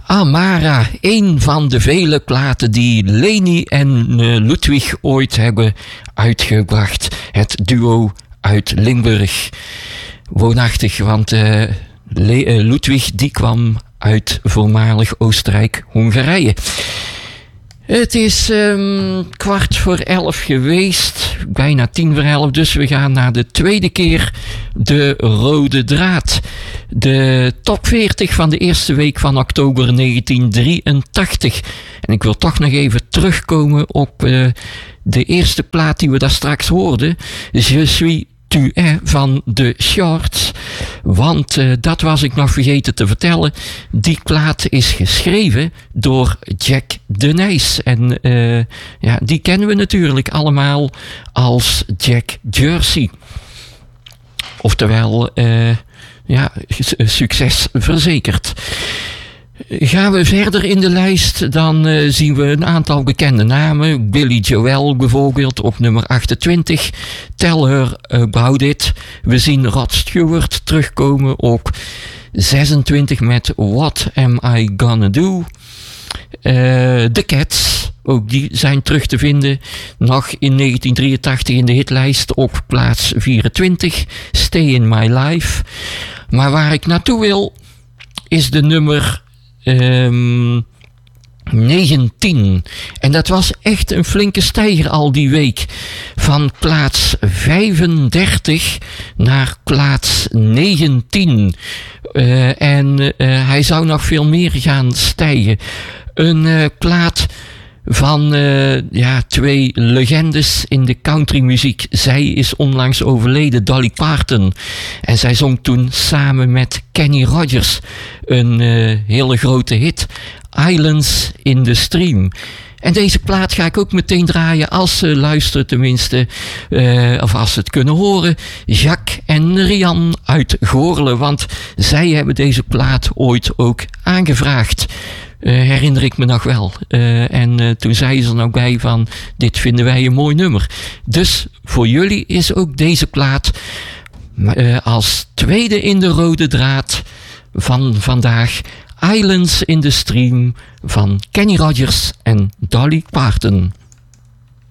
Amara, een van de vele platen die Leni en Ludwig ooit hebben uitgebracht. Het duo uit Limburg. Woonachtig, want Ludwig die kwam uit voormalig Oostenrijk-Hongarije. Het is 11:15 geweest, bijna 10:10, dus we gaan naar de tweede keer de rode draad. De top 40 van de eerste week van oktober 1983. En ik wil toch nog even terugkomen op de eerste plaat die we daar straks hoorden. Je suis tu es van de Shorts. Want dat was ik nog vergeten te vertellen. Die plaat is geschreven door Jack de Nys. En die kennen we natuurlijk allemaal als Jack Jersey. Oftewel, succes verzekerd. Gaan we verder in de lijst, dan zien we een aantal bekende namen. Billy Joel bijvoorbeeld op nummer 28. Tell Her About It. We zien Rod Stewart terugkomen op 26 met What Am I Gonna Do. The Cats, ook die zijn terug te vinden. Nog in 1983 in de hitlijst op plaats 24. Stay in My Life. Maar waar ik naartoe wil, is de nummer 19. En dat was echt een flinke stijger al die week. Van plaats 35 naar plaats 19. En hij zou nog veel meer gaan stijgen. Een plaat van twee legendes in de countrymuziek. Zij is onlangs overleden, Dolly Parton. En zij zong toen samen met Kenny Rogers een hele grote hit. Islands in the Stream. En deze plaat ga ik ook meteen draaien als ze luisteren tenminste. Of als ze het kunnen horen. Jacques en Rian uit Goorlen. Want zij hebben deze plaat ooit ook aangevraagd. Herinner ik me nog wel. En toen zei ze er nog bij van, dit vinden wij een mooi nummer. Dus voor jullie is ook deze plaat als tweede in de rode draad van vandaag. Islands in the Stream van Kenny Rogers en Dolly Parton.